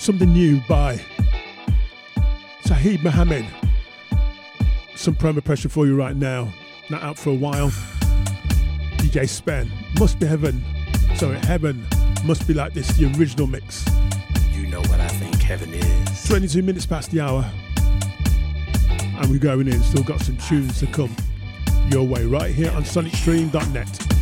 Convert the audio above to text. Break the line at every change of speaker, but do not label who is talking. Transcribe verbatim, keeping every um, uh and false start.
Something new by Saheed Mohammed. Some promo pressure for you right now. Not out for a while. D J Spen. Must be heaven. Sorry, heaven. Must be like this. The original mix.
You know what I think heaven is.
twenty-two minutes past the hour. And we're going in. Still got some tunes to come your way right here on sonic stream dot net.